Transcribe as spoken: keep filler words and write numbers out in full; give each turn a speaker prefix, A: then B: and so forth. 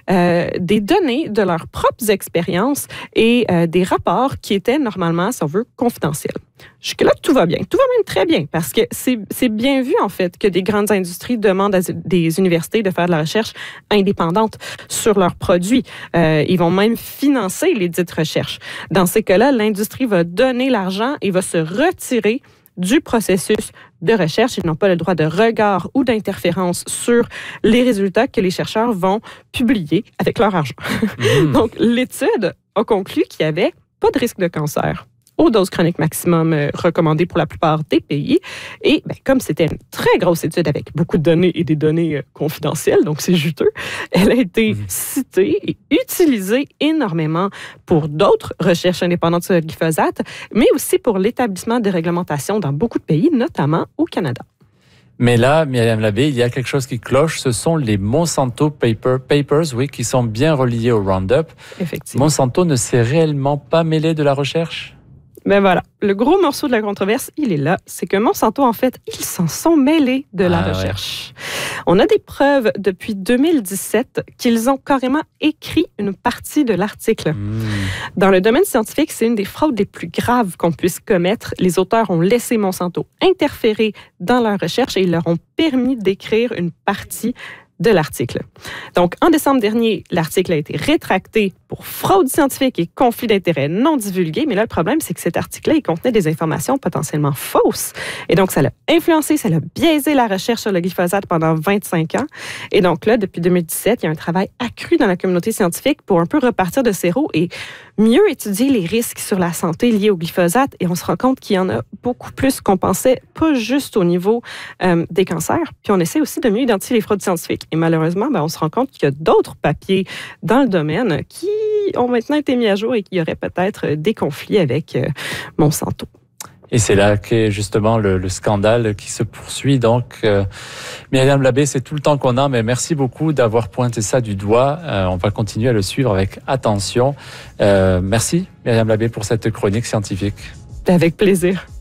A: euh, des données de leurs propres expériences et euh, des rapports qui étaient normalement, si on veut, confidentiels. Jusque-là, tout va bien. Tout va même très bien parce que c'est, c'est bien vu, en fait, que des grandes industries demandent à des universités de faire de la recherche indépendante sur leurs produits. Euh, ils vont même financer les dites recherches. Dans ces cas-là, l'industrie va donner l'argent et va se retirer du processus de recherche. Ils n'ont pas le droit de regard ou d'interférence sur les résultats que les chercheurs vont publier avec leur argent. Mmh. Donc, l'étude a conclu qu'il n'y avait pas de risque de cancer aux doses chroniques maximum euh, recommandées pour la plupart des pays. Et ben, comme c'était une très grosse étude avec beaucoup de données et des données euh, confidentielles, donc c'est juteux, elle a été mmh. citée et utilisée énormément pour d'autres recherches indépendantes sur le glyphosate, mais aussi pour l'établissement des réglementations dans beaucoup de pays, notamment au Canada.
B: Mais là, Myriam Labbé, il y a quelque chose qui cloche. Ce sont les Monsanto Paper, Papers, oui, qui sont bien reliés au Roundup.
A: Effectivement.
B: Monsanto ne s'est réellement pas mêlé de la recherche?
A: Ben voilà, le gros morceau de la controverse, il est là. C'est que Monsanto, en fait, ils s'en sont mêlés de la ah, recherche. Ouais. On a des preuves depuis deux mille dix-sept qu'ils ont carrément écrit une partie de l'article. Mmh. Dans le domaine scientifique, c'est une des fraudes les plus graves qu'on puisse commettre. Les auteurs ont laissé Monsanto interférer dans leur recherche et ils leur ont permis d'écrire une partie de l'article. Donc, en décembre dernier, l'article a été rétracté pour fraude scientifique et conflit d'intérêts non divulgués. Mais là, le problème, c'est que cet article-là, il contenait des informations potentiellement fausses. Et donc, ça l'a influencé, ça l'a biaisé la recherche sur le glyphosate pendant vingt-cinq ans. Et donc là, depuis deux mille dix-sept, il y a un travail accru dans la communauté scientifique pour un peu repartir de zéro et mieux étudier les risques sur la santé liés au glyphosate. Et on se rend compte qu'il y en a beaucoup plus qu'on pensait, pas juste au niveau euh, des cancers. Puis on essaie aussi de mieux identifier les fraudes scientifiques. Et malheureusement, ben, on se rend compte qu'il y a d'autres papiers dans le domaine qui ont maintenant été mis à jour et qu'il y aurait peut-être des conflits avec euh, Monsanto.
B: Et c'est là qu'est justement le, le scandale qui se poursuit. Donc, euh, Myriam Labbé, c'est tout le temps qu'on a, mais merci beaucoup d'avoir pointé ça du doigt. Euh, on va continuer à le suivre avec attention. Euh, merci, Myriam Labbé, pour cette chronique scientifique.
A: Avec plaisir.